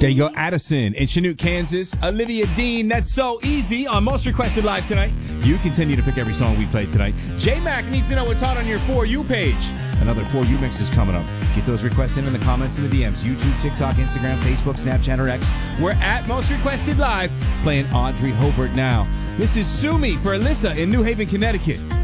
There you go, Addison in Chanute, Kansas. Olivia Dean, that's so easy on Most Requested Live tonight. You continue to pick every song we played tonight. J-Mac needs to know what's hot on your For You page. Another For You mix is coming up. Get those requests in the comments and the DMs. YouTube, TikTok, Instagram, Facebook, Snapchat, or X. We're at Most Requested Live, playing Audrey Hobart now. This is Sue Me for Alyssa in New Haven, Connecticut.